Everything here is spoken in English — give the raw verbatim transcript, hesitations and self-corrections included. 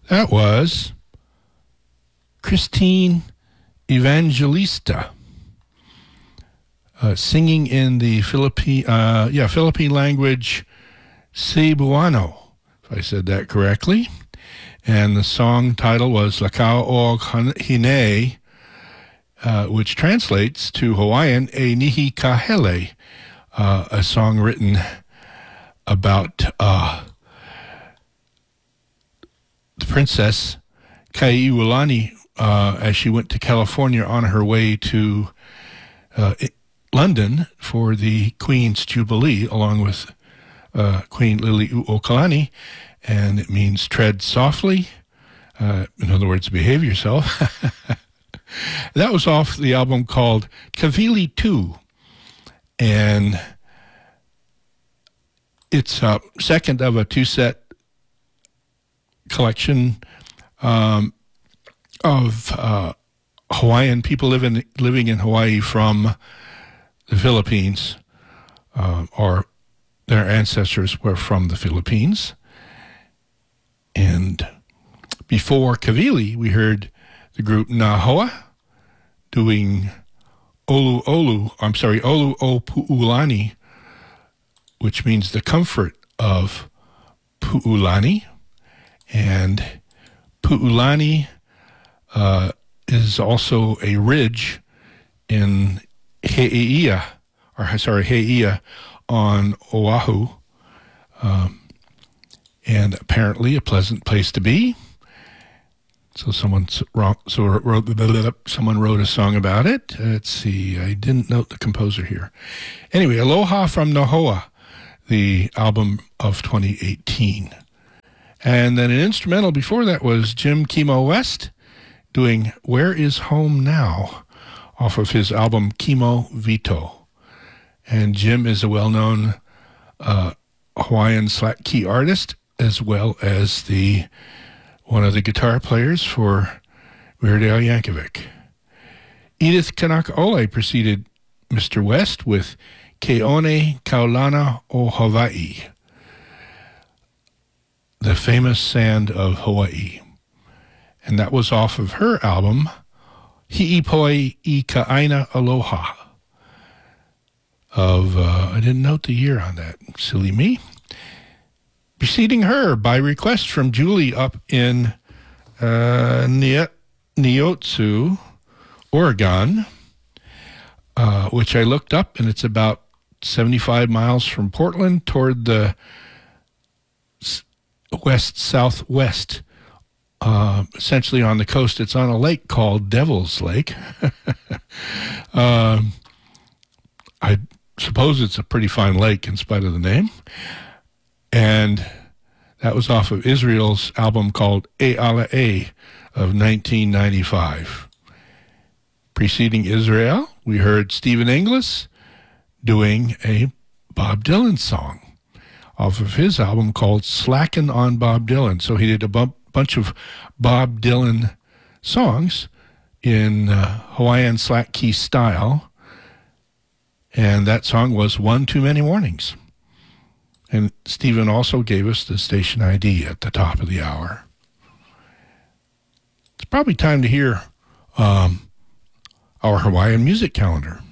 That was Christine Evangelista, uh, singing in the Philippine, uh, yeah, Philippine language, Cebuano, if I said that correctly. And the song title was Lakao o Hine, uh, which translates to Hawaiian, E Nihi Kahele, uh, a song written about uh, the princess Kaiulani uh, as she went to California on her way to uh, London for the Queen's Jubilee, along with uh, Queen Liliuokalani, and it means tread softly. Uh, in other words, behave yourself. That was off the album called Kavili two, and it's uh, second of a two-set collection um, of uh, Hawaiian people living living in Hawaii from the Philippines, uh, or their ancestors were from the Philippines. And before Kavili, we heard the group Nahoa doing Olu Olu, I'm sorry, Olu o Pu'ulani, which means the comfort of Pu'ulani. And Pu'ulani uh, is also a ridge in He'eia, or sorry, He'eia on Oahu, um, and apparently a pleasant place to be. So someone wrote, so wrote, someone wrote a song about it. Let's see, I didn't note the composer here. Anyway, Aloha from Nahoa, the album of twenty eighteen. And then an instrumental before that was Jim Chemo West doing Where Is Home Now off of his album Chemo Vito. And Jim is a well-known uh, Hawaiian slack key artist, as well as the one of the guitar players for Weird Al Yankovic. Edith Kanakaole preceded Mister West with Keone Kaulana o Hawaii, the famous sand of Hawaii. And that was off of her album, Hi'ipoi I Ka'aina Aloha. Of, uh, I didn't note the year on that, silly me. Preceding her, by request from Julie up in uh, Niotsu, Oregon, uh, which I looked up, and it's about seventy-five miles from Portland toward the west-southwest, uh, essentially on the coast. It's on a lake called Devil's Lake. um, I suppose it's a pretty fine lake in spite of the name. And that was off of Israel's album called E Ala E of nineteen ninety-five. Preceding Israel, we heard Stephen Inglis doing a Bob Dylan song off of his album called Slackin' on Bob Dylan. So he did a bu- bunch of Bob Dylan songs in uh, Hawaiian slack key style, and that song was One Too Many Warnings. And Stephen also gave us the station I D at the top of the hour. It's probably time to hear um, our Hawaiian music calendar.